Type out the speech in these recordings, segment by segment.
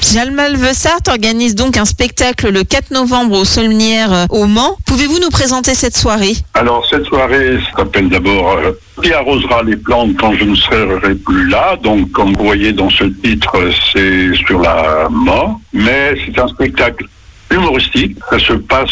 Jalmal Sarthe organise donc un spectacle le 4 novembre au Saulnières au Mans. Pouvez-vous nous présenter cette soirée ? Alors cette soirée s'appelle d'abord Qui arrosera les plantes quand je ne serai plus là. Donc comme vous voyez dans ce titre, c'est sur la mort. Mais c'est un spectacle humoristique. Ça se passe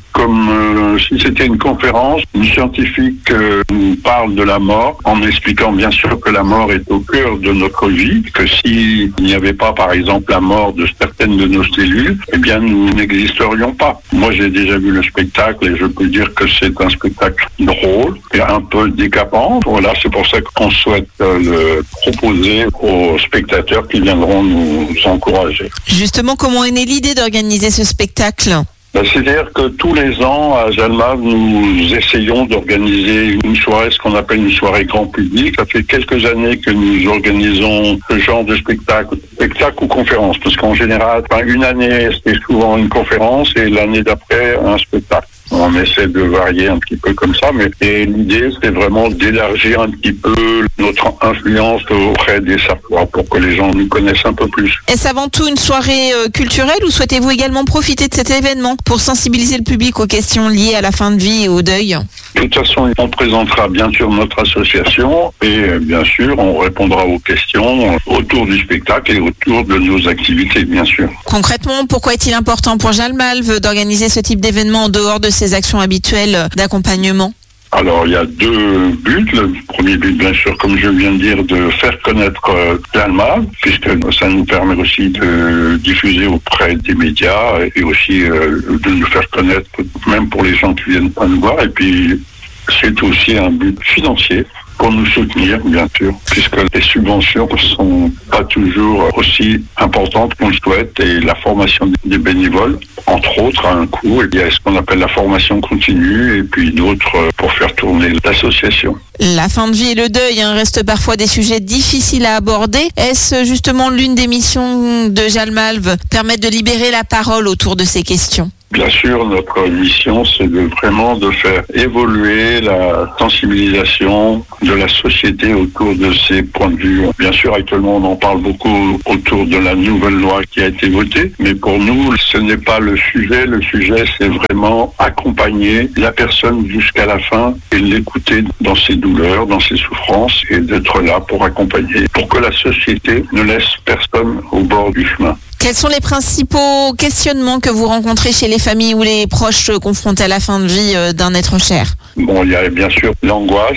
comme si c'était une conférence. Une scientifique nous parle de la mort en expliquant bien sûr que la mort est au cœur de notre vie, que s'il n'y avait pas par exemple la mort de certaines de nos cellules, eh bien nous n'existerions pas. Moi j'ai déjà vu le spectacle et je peux dire que c'est un spectacle drôle et un peu décapant. Voilà, c'est pour ça qu'on souhaite le proposer aux spectateurs qui viendront nous encourager. Justement, comment est née l'idée d'organiser ce spectacle ? C'est-à-dire que tous les ans, à Jalmal, nous essayons d'organiser une soirée, ce qu'on appelle une soirée grand public. Ça fait quelques années que nous organisons ce genre de spectacle ou conférence, parce qu'en général, une année, c'est souvent une conférence et l'année d'après, un spectacle. On essaie de varier un petit peu comme ça, mais l'idée, c'est vraiment d'élargir un petit peu notre influence auprès des Sartois pour que les gens nous connaissent un peu plus. Est-ce avant tout une soirée culturelle ou souhaitez-vous également profiter de cet événement pour sensibiliser le public aux questions liées à la fin de vie et au deuil ? De toute façon, on présentera bien sûr notre association et bien sûr, on répondra aux questions autour du spectacle et autour de nos activités, bien sûr. Concrètement, pourquoi est-il important pour Jalmal d'organiser ce type d'événement en dehors de ses actions habituelles d'accompagnement ? Alors, il y a deux buts. Le premier but, bien sûr, comme je viens de dire, de faire connaître Jalmal, puisque ça nous permet aussi de diffuser auprès des médias et aussi de nous faire connaître, même pour les gens qui viennent pas nous voir. Et puis, c'est aussi un but financier pour nous soutenir, bien sûr, puisque les subventions ne sont pas toujours aussi importantes qu'on le souhaite et la formation des bénévoles, entre autres, a un coût. Il y a ce qu'on appelle la formation continue et puis d'autres pour faire tourner l'association. La fin de vie et le deuil restent parfois des sujets difficiles à aborder. Est-ce justement l'une des missions de Jalmal, permettre de libérer la parole autour de ces questions ? Bien sûr, notre mission, c'est vraiment de faire évoluer la sensibilisation de la société autour de ces points de vue. Bien sûr, actuellement, on en parle beaucoup autour de la nouvelle loi qui a été votée, mais pour nous, ce n'est pas le sujet. Le sujet, c'est vraiment accompagner la personne jusqu'à la fin et l'écouter dans ses douleurs, dans ses souffrances et d'être là pour accompagner, pour que la société ne laisse personne au bord du chemin. Quels sont les principaux questionnements que vous rencontrez chez les familles ou les proches confrontés à la fin de vie d'un être cher ? Bon, il y a bien sûr l'angoisse,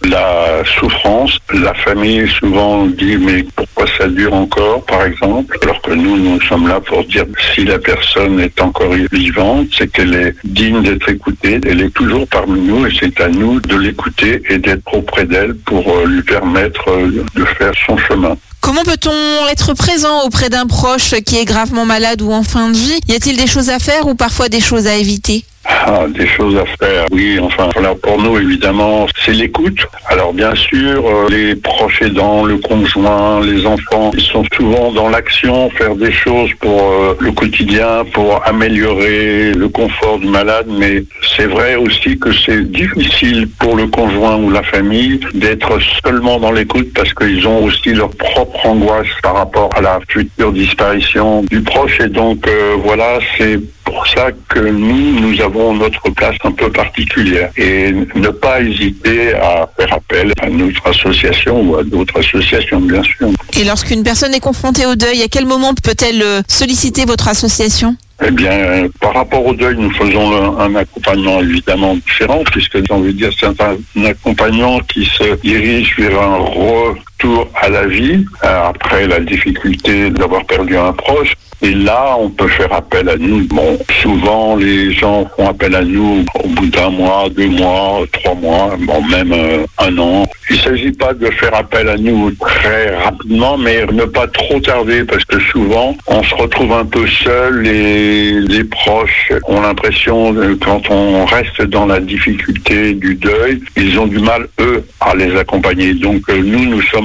la souffrance. La famille souvent dit mais pourquoi ça dure encore, par exemple, alors que nous sommes là pour dire si la personne est encore vivante, c'est qu'elle est digne d'être écoutée. Elle est toujours parmi nous et c'est à nous de l'écouter et d'être auprès d'elle pour lui permettre de faire son chemin. Comment peut-on être présent auprès d'un proche qui est gravement malade ou en fin de vie ? Y a-t-il des choses à faire ou parfois des choses à éviter ? Des choses à faire, oui, enfin, voilà, pour nous, évidemment, c'est l'écoute. Alors, bien sûr, les proches aidants, le conjoint, les enfants, ils sont souvent dans l'action, faire des choses pour le quotidien, pour améliorer le confort du malade, mais c'est vrai aussi que c'est difficile pour le conjoint ou la famille d'être seulement dans l'écoute parce qu'ils ont aussi leur propre angoisse par rapport à la future disparition du proche et donc, voilà, c'est pour ça que nous avons notre place un peu particulière et ne pas hésiter à faire appel à notre association ou à d'autres associations, bien sûr. Et lorsqu'une personne est confrontée au deuil, à quel moment peut-elle solliciter votre association ? Eh bien, par rapport au deuil, nous faisons un accompagnement évidemment différent, puisque j'ai envie de dire c'est un accompagnement qui se dirige vers un retour à la vie, après la difficulté d'avoir perdu un proche. Et là, on peut faire appel à nous. Bon, souvent, les gens font appel à nous au bout d'un mois, 2 mois, 3 mois, bon, même 1 an. Il ne s'agit pas de faire appel à nous très rapidement, mais ne pas trop tarder, parce que souvent, on se retrouve un peu seul et les proches ont l'impression, quand on reste dans la difficulté du deuil, ils ont du mal, eux, à les accompagner. Donc, nous sommes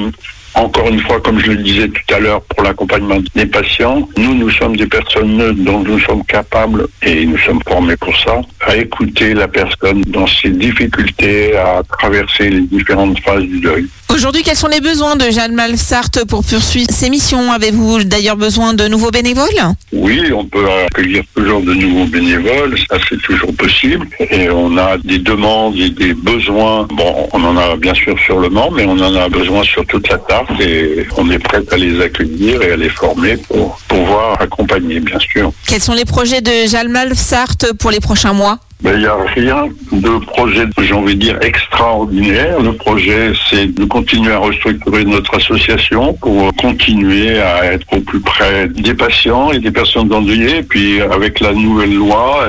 Encore une fois, comme je le disais tout à l'heure, pour l'accompagnement des patients, nous sommes des personnes dont nous sommes capables, et nous sommes formés pour ça, à écouter la personne dans ses difficultés, à traverser les différentes phases du deuil. Aujourd'hui, quels sont les besoins de Jalmals Sarthe pour poursuivre ses missions? Avez-vous d'ailleurs besoin de nouveaux bénévoles? Oui, on peut accueillir toujours de nouveaux bénévoles, ça c'est toujours possible. Et on a des demandes et des besoins. Bon, on en a bien sûr sur le Mans, mais on en a besoin sur toute la Sarthe et on est prêt à les accueillir et à les former pour pouvoir accompagner, bien sûr. Quels sont les projets de Jalmals Sarthe pour les prochains mois? Il n'y a rien de projet, j'ai envie de dire, extraordinaire. Le projet, c'est de continuer à restructurer notre association pour continuer à être au plus près des patients et des personnes endeuillées. Et puis, avec la nouvelle loi,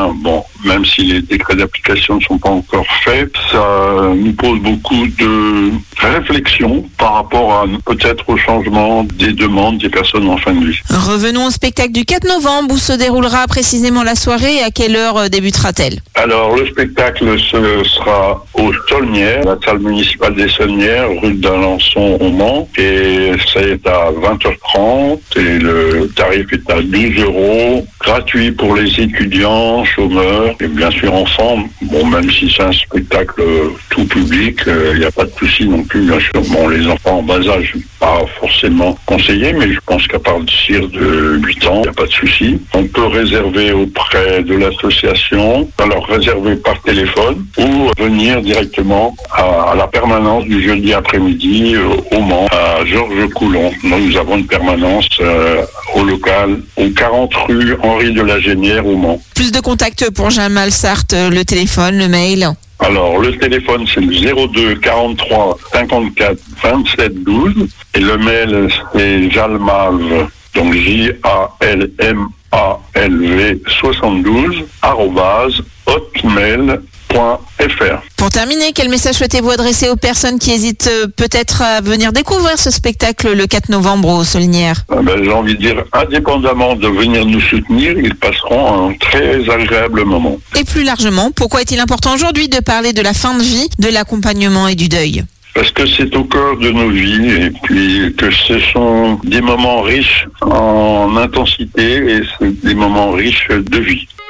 même si les décrets d'application ne sont pas encore faits, ça nous pose beaucoup de réflexion par rapport à peut-être au changement des demandes des personnes en fin de vie. Revenons au spectacle du 4 novembre. Où se déroulera précisément la soirée et à quelle heure débutera-t-elle? Alors, le spectacle sera aux Saulnières, la salle municipale des Saulnières, rue d'Alençon au Mans, et c'est à 20h30 et le tarif est à 12 €, gratuit pour les étudiants, chômeurs et bien sûr enfants. Bon, même si c'est un spectacle tout public, il n'y a pas de souci non plus, bien sûr. Bon, les enfants en bas âge, pas forcément conseillé, mais je pense qu'à partir de 8 ans, il n'y a pas de souci. On peut réserver auprès de l'association, alors réserver par téléphone ou venir directement à la permanence du jeudi après-midi au Mans, à Georges Coulon. Nous avons une permanence au local, au 40 rue Henri de la Génière au Mans. Plus de contacts pour Jalmals Sarthe, le téléphone, le mail? Alors, le téléphone, c'est le 02 43 54 27 12. Et le mail, c'est jalmalv, donc JALMALV 72, @hotmail.fr. Pour terminer, quel message souhaitez-vous adresser aux personnes qui hésitent peut-être à venir découvrir ce spectacle le 4 novembre aux Saulnières? J'ai envie de dire, indépendamment de venir nous soutenir, ils passeront un très agréable moment. Et plus largement, pourquoi est-il important aujourd'hui de parler de la fin de vie, de l'accompagnement et du deuil? Parce que c'est au cœur de nos vies et puis que ce sont des moments riches en intensité et c'est des moments riches de vie.